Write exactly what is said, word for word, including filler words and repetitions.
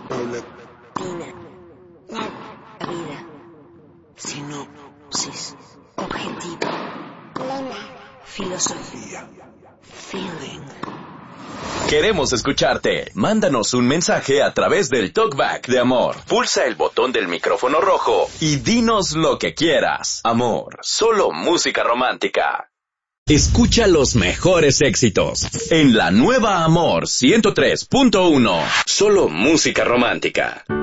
Vida. La vida. Sinopsis. Objetivo. Lema. Filosofía. Feeling. Queremos escucharte. Mándanos un mensaje a través del Talkback de Amor. Pulsa el botón del micrófono rojo y dinos lo que quieras. Amor, solo música romántica. Escucha los mejores éxitos en la nueva Amor ciento tres punto uno. Solo música romántica.